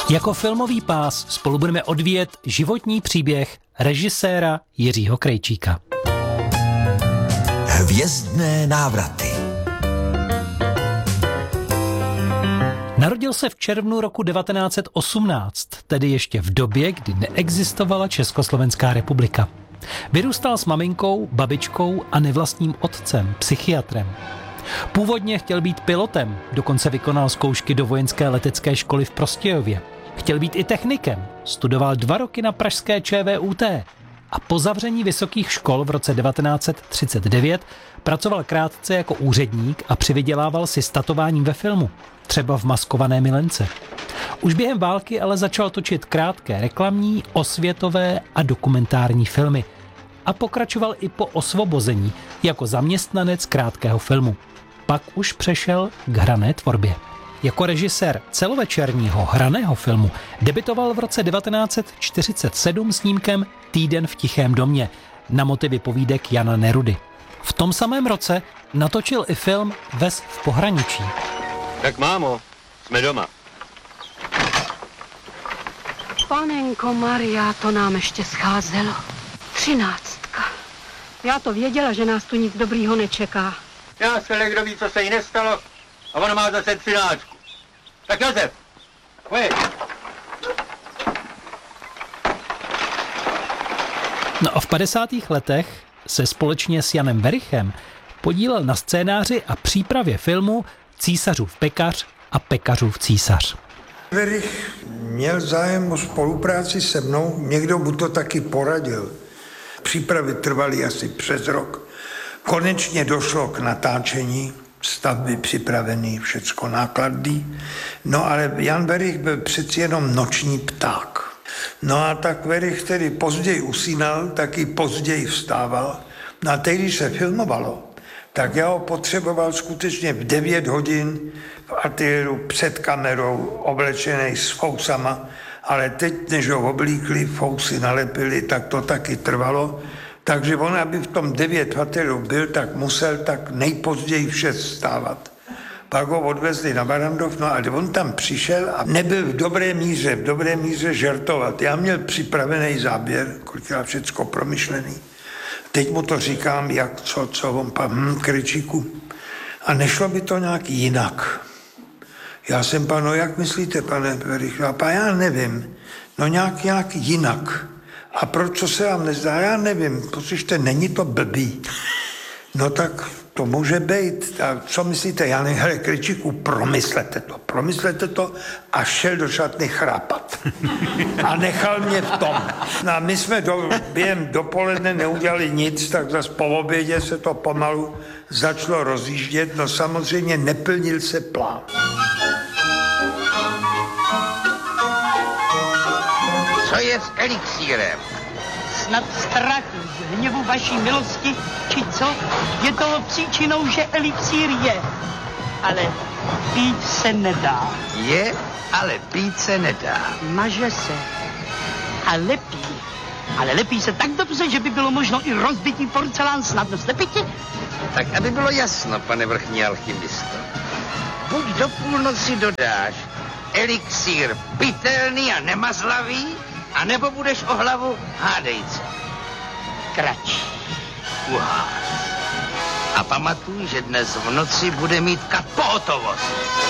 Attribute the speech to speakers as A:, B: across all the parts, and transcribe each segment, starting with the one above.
A: Jako filmový pás spolu budeme odvíjet životní příběh režiséra Jiřího Krejčíka.
B: Hvězdné návraty.
A: Narodil se v červnu roku 1918, tedy ještě v době, kdy neexistovala Československá republika. Vyrůstal s maminkou, babičkou a nevlastním otcem, psychiatrem. Původně chtěl být pilotem, dokonce vykonal zkoušky do vojenské letecké školy v Prostějově. Chtěl být i technikem, studoval 2 roky na pražské ČVUT a po zavření vysokých škol v roce 1939 pracoval krátce jako úředník a přivydělával si statováním ve filmu, třeba v Maskované milence. Už během války ale začal točit krátké reklamní, osvětové a dokumentární filmy a pokračoval i po osvobození jako zaměstnanec krátkého filmu. Pak už přešel k hrané tvorbě. Jako režisér celovečerního hraného filmu debutoval v roce 1947 snímkem Týden v tichém domě na motivy povídek Jana Nerudy. V tom samém roce natočil i film Ves v pohraničí.
C: Tak mámo, jsme doma.
D: Panenko Maria, to nám ještě scházelo. 13. Já to věděla, že nás tu nic dobrýho nečeká.
C: Já se kdo ví, co se jí nestalo, a ona má zase 13. Tak Josef, pojď.
A: No a v 50. letech se společně s Janem Werichem podílel na scénáři a přípravě filmu Císařův pekař a Pekařův císař.
E: Werich měl zájem o spolupráci se mnou, někdo mu to taky poradil. Přípravy trvaly asi přes rok. Konečně došlo k natáčení, stavby připravený, všecko nákladný. No ale Jan Werich byl přeci jenom noční pták. No a tak Werich, který později usínal, taky později vstával. No a teď, když se filmovalo, tak já ho potřeboval skutečně v 9 hodin v ateliéru před kamerou, oblečený s fousama, ale teď, než ho oblíkli, fousy nalepili, tak to taky trvalo. Takže on, aby v tom 9 v ateliéru byl, tak musel tak nejpozději v 6 vstávat. Pak ho odvezli na Barrandov, no ale on tam přišel a nebyl v dobré míře žertovat. Já měl připravený záběr, kolikrát všecko promyšlený. Teď mu to říkám, jak, co on Krejčíku. A nešlo by to nějak jinak. Já jsem, no jak myslíte, pane Werich? A já nevím. No nějak jinak. A proč, co se vám nezdá? Já nevím. Poslyšte, není to blbý. No tak to může být. A co myslíte? Já nevím, hele, Krejčíku, promyslete to a šel do šatny chrápat. A nechal mě v tom. No a my jsme během dopoledne neudělali nic, tak zase po obědě se to pomalu začalo rozjíždět. No samozřejmě neplnil se plán.
C: Co je s elixírem?
F: Snad strach z hněvu vaší milosti, či co? Je toho příčinou, že elixír je. Ale pít se nedá.
C: Je, ale pít se nedá.
F: Maže se. A lepí. Ale lepí se tak dobře, že by bylo možno i rozbitý porcelán snadno slepitě.
C: Tak aby bylo jasno, pane vrchní alchymisto. Buď do půlnoci dodáš elixír pitelný a nemazlavý, a nebo budeš o hlavu, hádejce, kratší. A pamatuj, že dnes v noci bude mít kat pohotovost.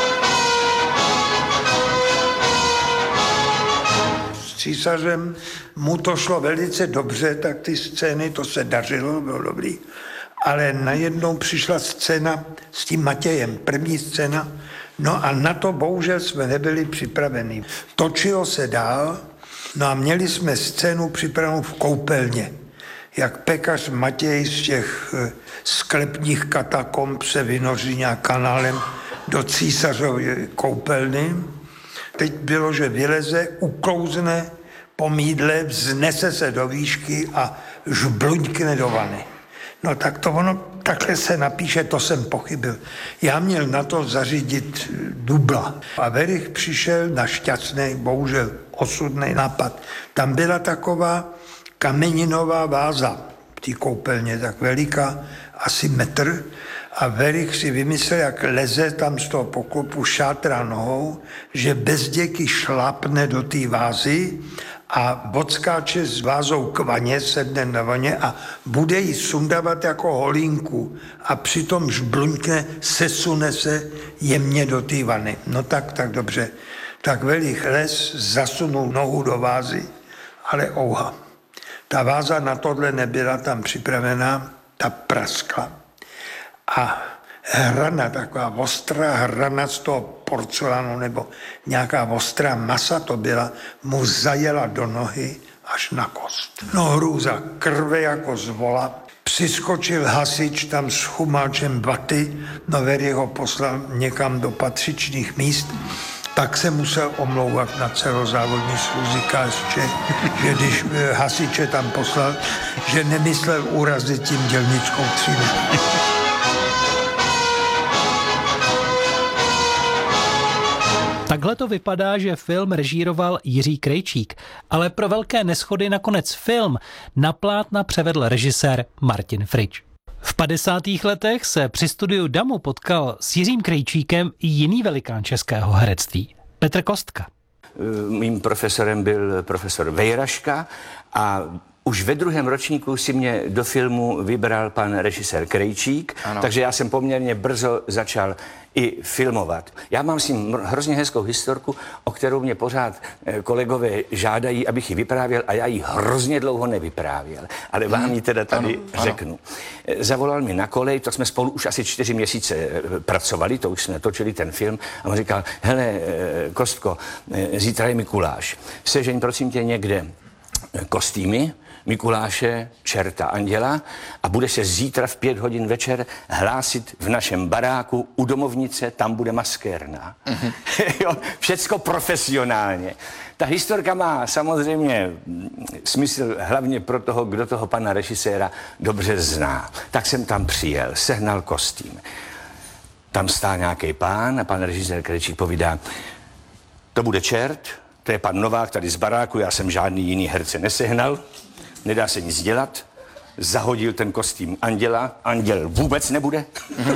E: S císařem mu to šlo velice dobře, tak ty scény, to se dařilo, bylo dobrý. Ale najednou přišla scéna s tím Matějem, první scéna, no a na to bohužel jsme nebyli připraveni. Točilo se dál, no a měli jsme scénu připravenou v koupelně. Jak pekař Matěj z těch sklepních katakomb se vynoří nějak kanálem do císařovy koupelny. Teď bylo, že vyleze, uklouzne po mýdle, vznese se do výšky a žbluňkne do vany. No tak to ono takhle se napíše, to jsem pochybil. Já měl na to zařídit dubla. A Werich přišel na šťastný, bohužel osudný nápad. Tam byla taková kameninová váza v té koupelně, tak veliká, asi metr. A Verich si vymyslel, jak leze tam z toho poklopu, šátra nohou, že bezděky šlapne do té vázy a odskáče s vázou k vaně, sedne na vaně a bude ji sundávat jako holinku a přitom žbluňkne, sesune se jemně do té vany. No tak dobře. Tak Verich les, zasunul nohu do vázy, ale ouha. Ta váza na tohle nebyla tam připravená, ta praskla. A hrana, taková ostrá hrana z toho porcelánu nebo nějaká ostrá masa to byla, mu zajela do nohy až na kost. No hrůza, krve jako z vola. Přiskočil hasič tam s chumáčem vaty, no Verich ho poslal někam do patřičných míst. Tak se musel omlouvat na celozávodní schůzi KSČ, že když hasiče tam poslal, že nemyslel urazit tím dělnickou třídu.
A: Takhle to vypadá, že film režíroval Jiří Krejčík, ale pro velké neshody nakonec film na plátna převedl režisér Martin Fridge. V 50. letech se při studiu Damu potkal s Jiřím Krejčíkem i jiný velikán českého herectví, Petr Kostka.
G: Mým profesorem byl profesor Vejraška a už ve druhém ročníku si mě do filmu vybral pan režisér Krejčík, ano. Takže já jsem poměrně brzo začal i filmovat. Já mám s ním hrozně hezkou historku, o kterou mě pořád kolegové žádají, abych ji vyprávěl a já ji hrozně dlouho nevyprávěl. Ale vám ji teda tady řeknu. Zavolal mi na kolej, to jsme spolu už asi 4 měsíce pracovali, to už jsme točili ten film a on říkal, hele Kostko, zítra je Mikuláš, sežeň prosím tě někde kostýmy, Mikuláše, čerta, anděla a bude se zítra v 5 hodin večer hlásit v našem baráku u domovnice, tam bude maskérna. Jo, všecko profesionálně. Ta historka má samozřejmě smysl hlavně pro toho, kdo toho pana režiséra dobře zná. Tak jsem tam přijel, sehnal kostým. Tam stál nějaký pán a pan režisér Krejčík povídá, to bude čert, to je pan Novák tady z baráku, já jsem žádný jiný herce nesehnal. Nedá se nic dělat, zahodil ten kostým anděla, anděl vůbec nebude,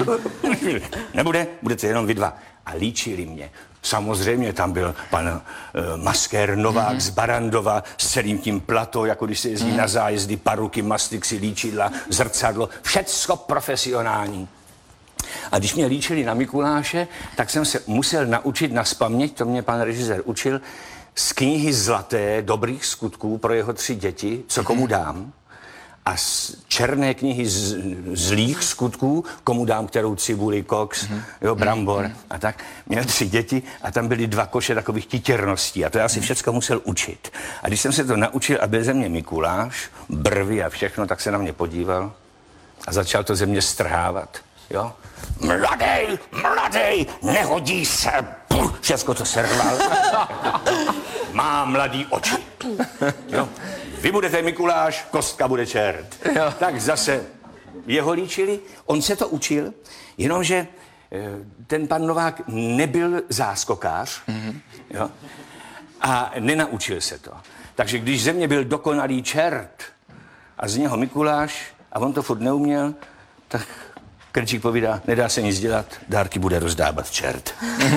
G: budete jenom vy dva. A líčili mě. Samozřejmě tam byl pan maskér Novák z Barandova s celým tím plato, jako když se jezdí na zájezdy, paruky, mastixy, líčidla, zrcadlo, všecko profesionální. A když mě líčili na Mikuláše, tak jsem se musel naučit nazpaměť, to mě pan režisér učil, z knihy Zlaté dobrých skutků pro jeho 3 děti, co komu dám, a z černé knihy zlých skutků, komu dám kterou cibuli, koks, jo, brambor a tak. Měl 3 děti a tam byly 2 koše takových titěrností a to já si všecko musel učit. A když jsem se to naučil a byl ze mě Mikuláš, brvy a všechno, tak se na mě podíval a začal to ze mě strhávat, jo. Mladej, nehodí se, všecko to serval. Má mladý oči. Jo. Vy budete Mikuláš, Kostka bude čert. Jo. Tak zase jeho líčili, on se to učil, jenomže ten pan Novák nebyl záskokář, jo, a nenaučil se to. Takže když ze mě byl dokonalý čert a z něho Mikuláš a on to furt neuměl, tak Krejčík povídá, nedá se nic dělat, dárky bude rozdávat čert.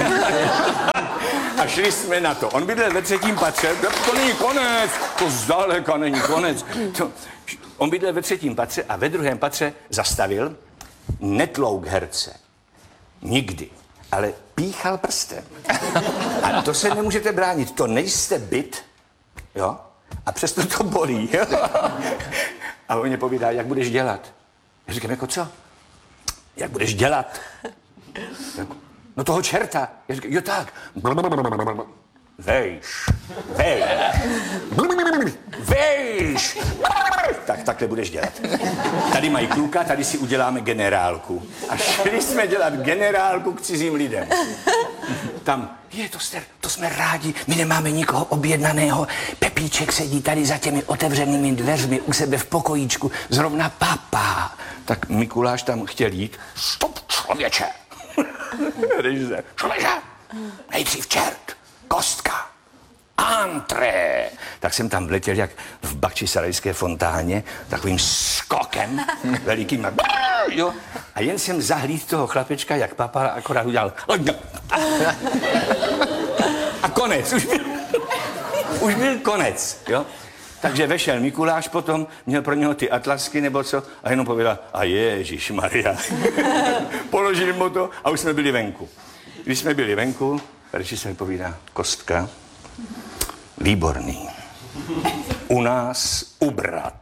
G: A šli jsme na to. On bydlel ve 3. patře, to není konec, to zdaleka není konec. On bydlel ve 3. patře a ve 2. patře zastavil, netlouk herce. Nikdy. Ale píchal prstem. A to se nemůžete bránit, to nejste byt, jo? A přesto to bolí, jo? A on mě povídá, jak budeš dělat? Já říkám, jako co? Jak budeš dělat? No toho čerta. Já říkám, jo tak. Vejš. Tak takhle budeš dělat. Tady mají kluka, tady si uděláme generálku. A šli jsme dělat generálku k cizím lidem. Tam, to jsme rádi, my nemáme nikoho objednaného. Pepíček sedí tady za těmi otevřenými dveřmi u sebe v pokojíčku, zrovna papá. Tak Mikuláš tam chtěl jít. Stop, člověče. Člověče, nejdřív čert, Kostka, antré. Tak jsem tam vletěl jak v Bakčisarajské fontáně, takovým skokem velikým. jo. A jen jsem zahlídl toho chlapečka, jak papal, akorát udělal. A konec, už byl konec, jo. Takže vešel Mikuláš potom, měl pro něho ty atlasky nebo co, a jenom pověděl, a Ježišmarja. Položil mu to a už jsme byli venku. Když jsme byli venku, režisér povídá, Kostka, výborný. U nás ubrat.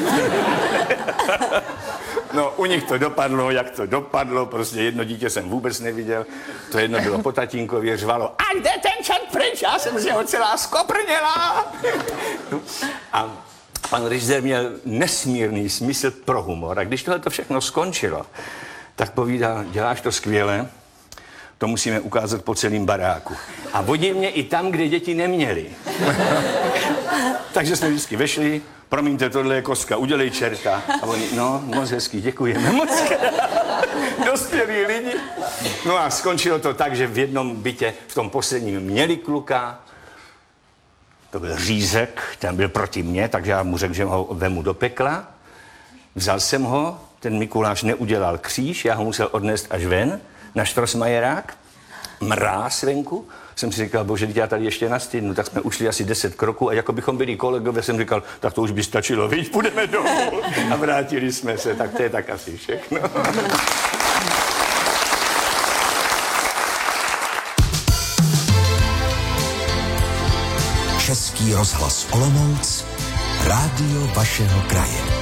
G: No, u nich to dopadlo, jak to dopadlo, prostě jedno dítě jsem vůbec neviděl, to jedno bylo po tatínkově, řvalo, a jde ten čan pryč, já jsem z něho celá skoprněla. A pan režisér měl nesmírný smysl pro humor a když tohle to všechno skončilo, tak povídá, děláš to skvěle, to musíme ukázat po celém baráku. A vodí mě i tam, kde děti neměly. Takže jsme vždycky vešli, promiňte, tohle je Kostka, udělej čerta. A oni, no, moc hezký, děkujeme moc. Dospělí lidi. No a skončilo to tak, že v jednom bytě, v tom posledním, měli kluka. To byl Řízek, ten byl proti mně, takže já mu řekl, že ho vemu do pekla. Vzal jsem ho, ten Mikuláš neudělal kříž, já ho musel odnést až ven, na Štrosmajerák, mráz venku. Jsem si říkal, bože, já tady ještě nastydnu, tak jsme ušli asi 10 kroků a jako bychom byli kolegové, jsem říkal, tak to už by stačilo, viď, půjdeme domů. A vrátili jsme se, tak to je tak asi všechno.
B: Český rozhlas Olomouc, rádio vašeho kraje.